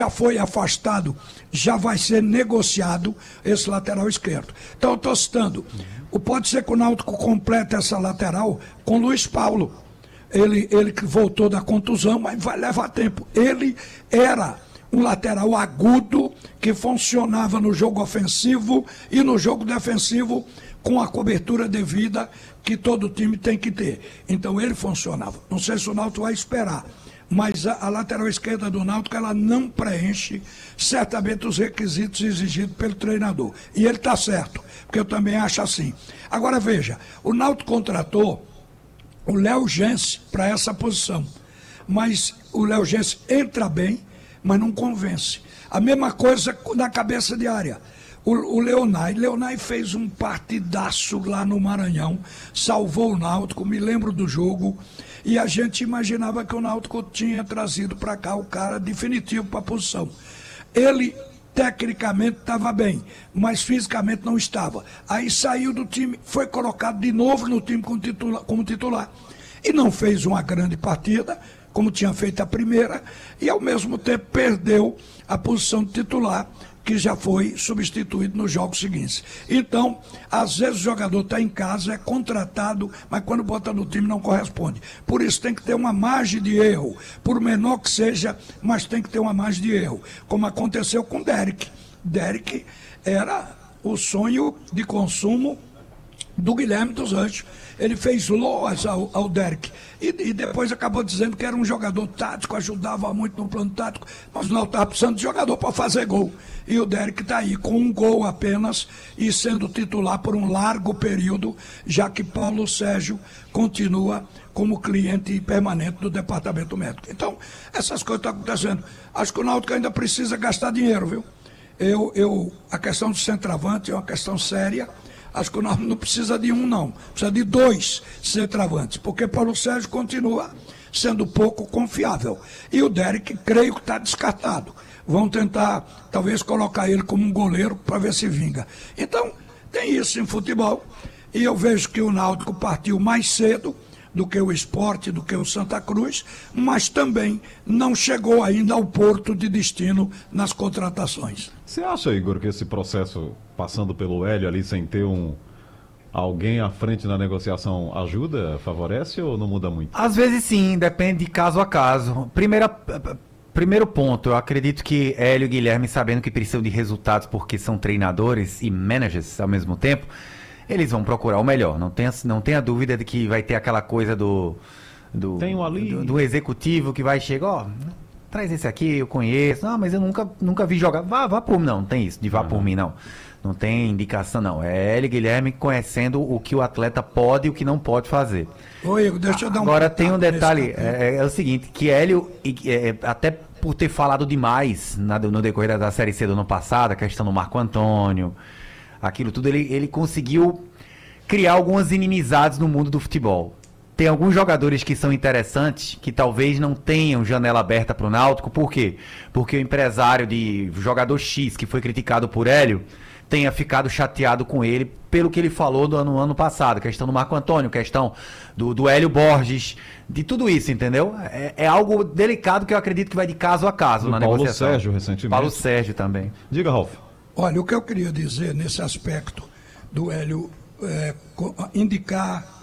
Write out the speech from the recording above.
já foi afastado, já vai ser negociado esse lateral esquerdo. Então eu estou citando, pode ser que o Náutico complete essa lateral com Luiz Paulo. Ele que voltou da contusão, mas vai levar tempo. Ele era um lateral agudo que funcionava no jogo ofensivo e no jogo defensivo com a cobertura devida que todo time tem que ter. Então ele funcionava. Não sei se o Náutico vai esperar, mas a lateral esquerda do Náutico, ela não preenche certamente os requisitos exigidos pelo treinador. E ele está certo, porque eu também acho assim. Agora veja, o Náutico contratou o Léo Gens para essa posição, mas o Léo Gens entra bem, mas não convence. A mesma coisa na cabeça de área. O Leonai fez um partidaço lá no Maranhão, salvou o Náutico, me lembro do jogo, e a gente imaginava que o Náutico tinha trazido para cá o cara definitivo para a posição. Ele tecnicamente estava bem, mas fisicamente não estava. Aí saiu do time, foi colocado de novo no time como titular. E não fez uma grande partida, como tinha feito a primeira, e ao mesmo tempo perdeu a posição de titular, que já foi substituído nos jogos seguintes. Então, às vezes o jogador está em casa, é contratado, mas quando bota no time não corresponde. Por isso tem que ter uma margem de erro, por menor que seja, mas tem que ter uma margem de erro, como aconteceu com o Derek. Derek era o sonho de consumo do Guilherme dos Anjos. Ele fez loas ao Derek e depois acabou dizendo que era um jogador tático, ajudava muito no plano tático, mas não estava precisando de jogador para fazer gol. E o Derek está aí com um gol apenas e sendo titular por um largo período, já que Paulo Sérgio continua como cliente permanente do departamento médico. Então, essas coisas estão acontecendo. Acho que o Náutico ainda precisa gastar dinheiro, viu? A questão do centroavante é uma questão séria. Acho que o Náutico não precisa de um, não. Precisa de 2 centroavantes, porque Paulo Sérgio continua sendo pouco confiável. E o Derek, creio que está descartado. Vão tentar, talvez, colocar ele como um goleiro para ver se vinga. Então, tem isso em futebol. E eu vejo que o Náutico partiu mais cedo do que o Sport, do que o Santa Cruz, mas também não chegou ainda ao porto de destino nas contratações. Você acha, Igor, que esse processo, passando pelo Hélio ali, sem ter alguém à frente na negociação, ajuda, favorece ou não muda muito? Às vezes sim, depende de caso a caso. Primeiro ponto, eu acredito que Hélio e Guilherme, sabendo que precisam de resultados porque são treinadores e managers ao mesmo tempo, eles vão procurar o melhor. Não tenha dúvida de que vai ter aquela coisa do executivo que vai chegar, ó, traz esse aqui, eu conheço. Não, mas eu nunca vi jogar. Vá por mim, não tem isso, de vá por mim, não. Não tem indicação, não. É Hélio e Guilherme conhecendo o que o atleta pode e o que não pode fazer. Ô, Igor, deixa eu dar Agora tem um detalhe, é o seguinte, que Hélio, até por ter falado demais no decorrer da Série C do ano passado, a questão do Marco Antônio, aquilo tudo, ele conseguiu criar algumas inimizades no mundo do futebol. Tem alguns jogadores que são interessantes, que talvez não tenham janela aberta para o Náutico. Por quê? Porque o empresário de jogador X, que foi criticado por Hélio, tenha ficado chateado com ele pelo que ele falou no ano passado. Questão do Marco Antônio, questão do Hélio Borges, de tudo isso, entendeu? É algo delicado que eu acredito que vai de caso a caso na negociação. Paulo Sérgio, recentemente. Paulo Sérgio também. Diga, Ralf. Olha, o que eu queria dizer nesse aspecto do Hélio indicar